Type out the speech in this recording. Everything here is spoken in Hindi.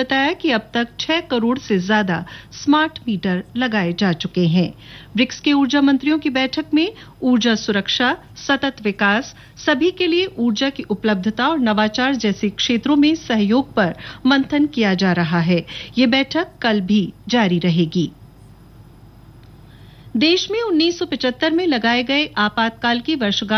बताया कि अब तक 6 करोड़ से ज्यादा स्मार्ट मीटर लगाए जा चुके हैं। ब्रिक्स के ऊर्जा मंत्रियों की बैठक में ऊर्जा सुरक्षा, सतत विकास, सभी के लिए ऊर्जा की उपलब्धता और नवाचार जैसे क्षेत्रों में सहयोग पर मंथन किया जा रहा है। ये बैठक कल भी जारी रहेगी। देश में 1975 में लगाए गए आपातकाल की वर्षगांठ